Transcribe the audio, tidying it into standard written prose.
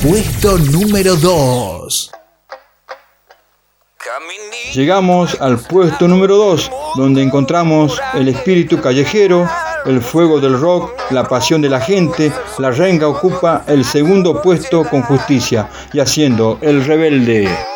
Puesto número 2. Llegamos al puesto número 2, donde encontramos el espíritu callejero, el fuego del rock, la pasión de la gente. La renga ocupa el segundo puesto con Justicia y haciendo El Rebelde.